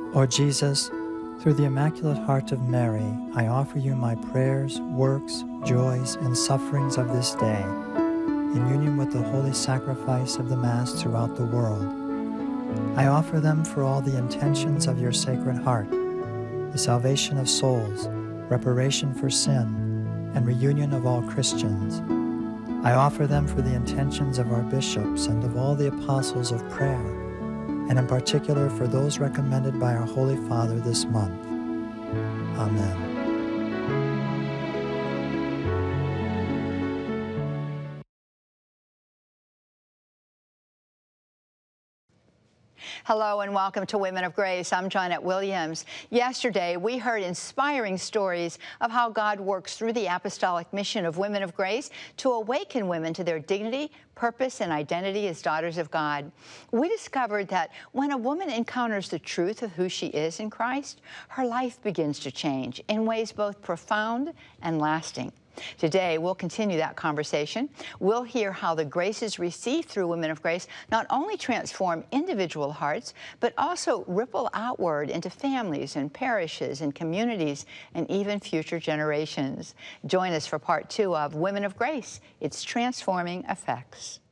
O Jesus, through the Immaculate Heart of Mary, I offer you my prayers, works, joys, and sufferings of this day, in union with the holy sacrifice of the Mass throughout the world. I offer them for all the intentions of your Sacred Heart, the salvation of souls, reparation for sin, and reunion of all Christians. I offer them for the intentions of our bishops and of all the apostles of prayer, and in particular for those recommended by our Holy Father this month. Amen. Hello and welcome to Women of Grace. I'm Janet Williams. Yesterday, we heard inspiring stories of how God works through the apostolic mission of Women of Grace to awaken women to their dignity, purpose, and identity as daughters of God. We discovered that when a woman encounters the truth of who she is in Christ, her life begins to change in ways both profound and lasting. Today, we'll continue that conversation. We'll hear how the graces received through Women of Grace not only transform individual hearts, but also ripple outward into families and parishes and communities and even future generations. Join us for part 2 of Women of Grace, Its Transforming Effects.